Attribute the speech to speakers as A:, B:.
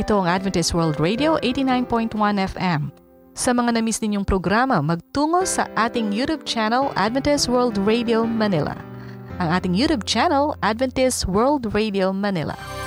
A: Ito ang Adventist World Radio 89.1 FM. Sa mga na-miss ninyong programa, magtungo sa ating YouTube channel, Adventist World Radio Manila. Ang ating YouTube channel, Adventist World Radio Manila.